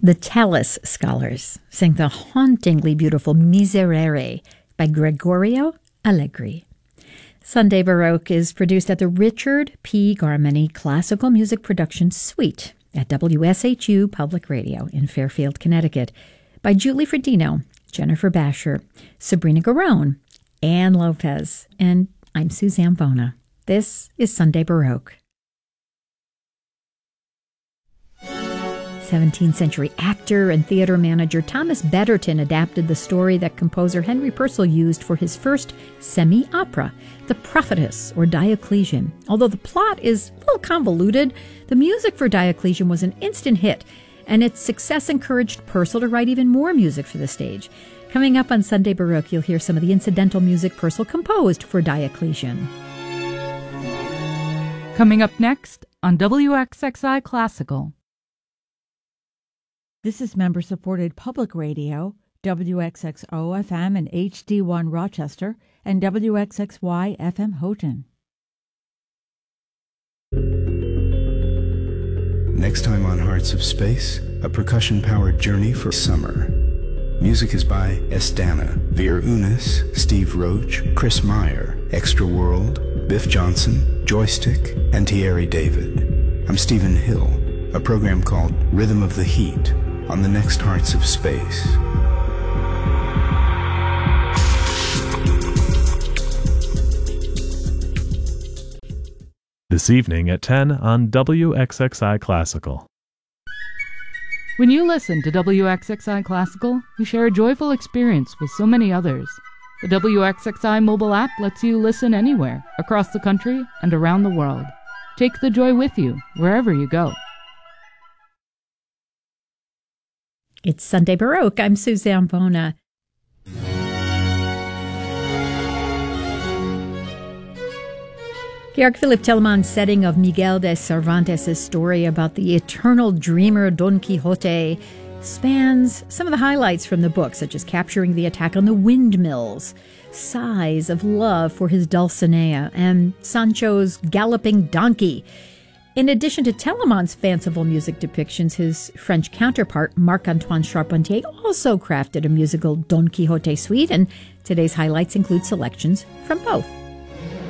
The Tallis Scholars sang the hauntingly beautiful Miserere by Gregorio Allegri. Sunday Baroque is produced at the Richard P. Garmany Classical Music Production Suite at WSHU Public Radio in Fairfield, Connecticut, by Julie Fredino, Jennifer Basher, Sabrina Garone, Ann Lopez, and I'm Suzanne Bona. This is Sunday Baroque. 17th century actor and theater manager Thomas Betterton adapted the story that composer Henry Purcell used for his first semi-opera, The Prophetess, or Diocletian. Although the plot is a little convoluted, the music for Diocletian was an instant hit, and its success encouraged Purcell to write even more music for the stage. Coming up on Sunday Baroque, you'll hear some of the incidental music Purcell composed for Diocletian. Coming up next on WXXI Classical. This is member-supported public radio, WXXO-FM and HD1 Rochester, and WXXY-FM Houghton. Next time on Hearts of Space, a percussion-powered journey for summer. Music is by Estana, Veer Unis, Steve Roach, Chris Meyer, Extra World, Biff Johnson, Joystick, and Thierry David. I'm Stephen Hill, a program called Rhythm of the Heat, on the next Hearts of Space. This evening at 10 on WXXI Classical. When you listen to WXXI Classical, you share a joyful experience with so many others. The WXXI mobile app lets you listen anywhere, across the country and around the world. Take the joy with you, wherever you go. It's Sunday Baroque. I'm Suzanne Bona. Georg Philipp Telemann's setting of Miguel de Cervantes' story about the eternal dreamer Don Quixote spans some of the highlights from the book, such as capturing the attack on the windmills, sighs of love for his Dulcinea, and Sancho's galloping donkey. In addition to Telemann's fanciful music depictions, his French counterpart, Marc-Antoine Charpentier, also crafted a musical Don Quixote suite, and today's highlights include selections from both.